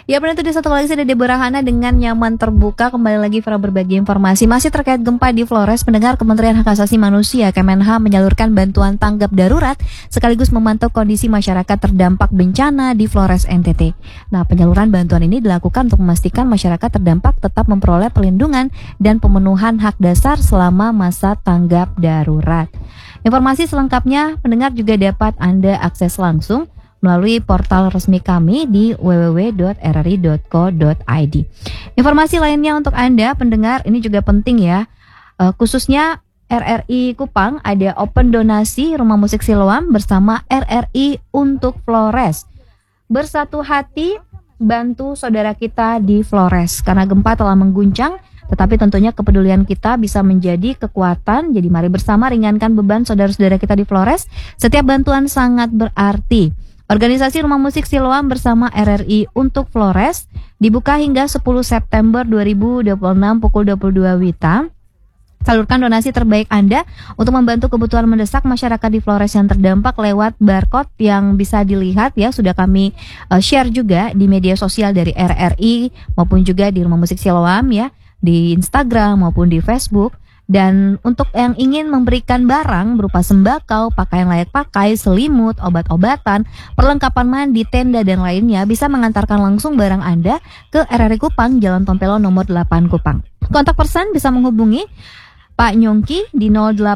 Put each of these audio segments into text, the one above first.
Ya benar, itu di satu lagi ada Deborah Hana dengan nyaman terbuka. Kembali lagi Vera berbagi informasi masih terkait gempa di Flores. Pendengar, Kementerian Hak Asasi Manusia Kemenha menyalurkan bantuan tanggap darurat sekaligus memantau kondisi masyarakat terdampak bencana di Flores NTT. Nah, penyaluran bantuan ini dilakukan untuk memastikan masyarakat terdampak tetap memperoleh perlindungan dan pemenuhan hak dasar selama masa tanggap darurat. Informasi selengkapnya pendengar juga dapat Anda akses langsung melalui portal resmi kami di www.rri.co.id. Informasi lainnya untuk Anda pendengar ini juga penting ya, khususnya RRI Kupang ada open donasi rumah musik Siloam bersama RRI untuk Flores. Bersatu hati bantu saudara kita di Flores karena gempa telah mengguncang, tetapi tentunya kepedulian kita bisa menjadi kekuatan. Jadi mari bersama ringankan beban saudara-saudara kita di Flores. Setiap bantuan sangat berarti. Organisasi Rumah Musik Siloam bersama RRI untuk Flores dibuka hingga 10 September 2026 pukul 22 WITA. Salurkan donasi terbaik Anda untuk membantu kebutuhan mendesak masyarakat di Flores yang terdampak lewat barcode yang bisa dilihat ya, sudah kami share juga di media sosial dari RRI maupun juga di Rumah Musik Siloam ya, di Instagram maupun di Facebook. Dan untuk yang ingin memberikan barang berupa sembako, pakaian layak pakai, selimut, obat-obatan, perlengkapan mandi, tenda dan lainnya bisa mengantarkan langsung barang Anda ke RRI Kupang, Jalan Tompelo nomor 8 Kupang. Kontak person bisa menghubungi Pak Nyongki di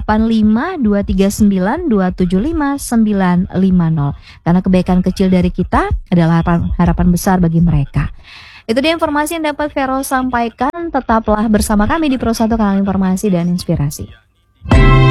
085239275950 karena kebaikan kecil dari kita adalah harapan besar bagi mereka. Itu dia informasi yang dapat Vero sampaikan. Tetaplah bersama kami di Pro 1 Kanal Informasi dan Inspirasi.